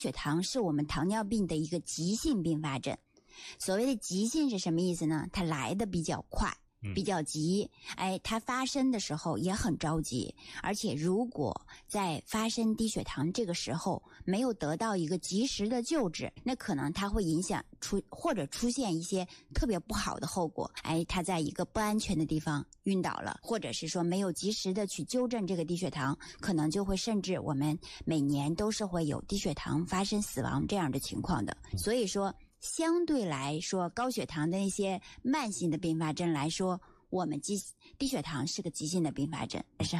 血糖是我们糖尿病的一个急性并发症。所谓的急性是什么意思呢？它来的比较快，比较急，它发生的时候也很着急，而且如果在发生低血糖这个时候没有得到一个及时的救治，那可能它会影响或者出现一些特别不好的后果。它在一个不安全的地方晕倒了，或者是说没有及时的去纠正这个低血糖，可能就会甚至我们每年都是会有低血糖发生死亡这样的情况的。所以说相对来说高血糖的那些慢性的并发症来说，我们低血糖是个急性的并发症，是